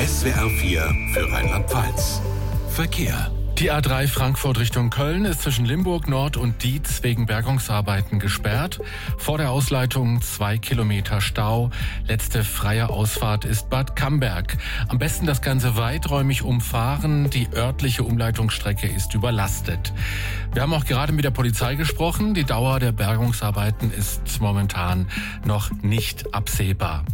SWR 4 für Rheinland-Pfalz. Verkehr. Die A3 Frankfurt Richtung Köln ist zwischen Limburg Nord und Dietz wegen Bergungsarbeiten gesperrt. Vor der Ausleitung 2 Kilometer Stau. Letzte freie Ausfahrt ist Bad Camberg. Am besten das Ganze weiträumig umfahren. Die örtliche Umleitungsstrecke ist überlastet. Wir haben auch gerade mit der Polizei gesprochen. Die Dauer der Bergungsarbeiten ist momentan noch nicht absehbar.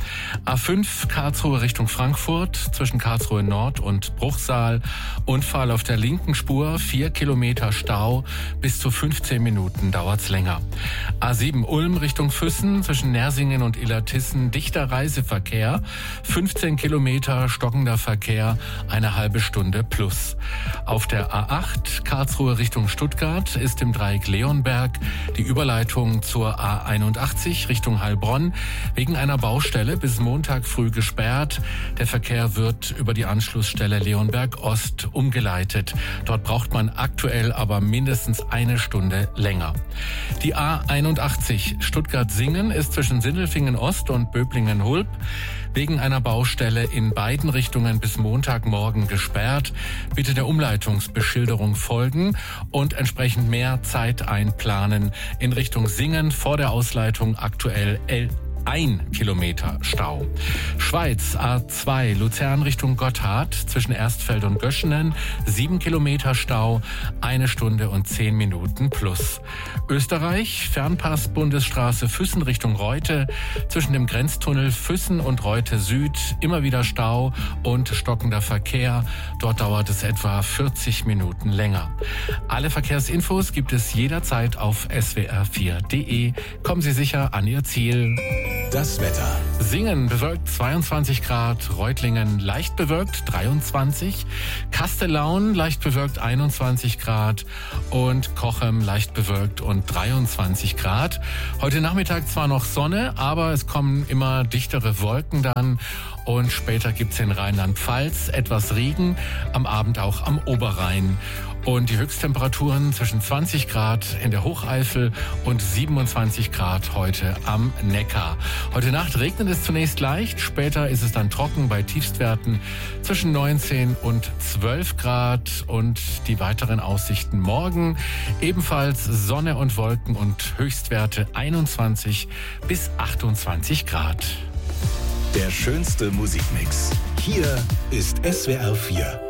A5 Karlsruhe Richtung Frankfurt zwischen Karlsruhe Nord und Bruchsal. Unfall auf der linken Spur, 4 Kilometer Stau, bis zu 15 Minuten dauert's länger. A7 Ulm Richtung Füssen zwischen Nersingen und Illertissen, dichter Reiseverkehr, 15 Kilometer stockender Verkehr, eine halbe Stunde plus. Auf der A8 Karlsruhe Richtung Stuttgart ist im Dreieck Leonberg die Überleitung zur A81 Richtung Heilbronn wegen einer Baustelle bis Montag früh gesperrt. Der Verkehr wird über die Anschlussstelle Leonberg Ost umgeleitet. Dort braucht man aktuell aber mindestens eine Stunde länger. Die A81 Stuttgart-Singen ist zwischen Sindelfingen Ost und Böblingen-Hulb wegen einer Baustelle in beiden Richtungen bis Montagmorgen gesperrt. Bitte der Umleitungsbeschilderung folgen und entsprechend mehr Zeit einplanen. In Richtung Singen vor der Ausleitung aktuell 1 Kilometer Stau. Schweiz A2 Luzern Richtung Gotthard zwischen Erstfeld und Göschenen 7 Kilometer Stau, 1 Stunde und 10 Minuten plus. Österreich Fernpass Bundesstraße Füssen Richtung Reute zwischen dem Grenztunnel Füssen und Reute Süd immer wieder Stau und stockender Verkehr. Dort dauert es etwa 40 Minuten länger. Alle Verkehrsinfos gibt es jederzeit auf swr4.de. Kommen Sie sicher an Ihr Ziel. Das Wetter. Singen bewölkt 22 Grad, Reutlingen leicht bewölkt 23, Kastellaun leicht bewölkt 21 Grad und Cochem leicht bewölkt und 23 Grad. Heute Nachmittag zwar noch Sonne, aber es kommen immer dichtere Wolken dann und später gibt's in Rheinland-Pfalz etwas Regen, am Abend auch am Oberrhein. Und die Höchsttemperaturen zwischen 20 Grad in der Hocheifel und 27 Grad heute am Neckar. Heute Nacht regnet es zunächst leicht, später ist es dann trocken bei Tiefstwerten zwischen 19 und 12 Grad. Und die weiteren Aussichten morgen ebenfalls Sonne und Wolken und Höchstwerte 21 bis 28 Grad. Der schönste Musikmix. Hier ist SWR 4.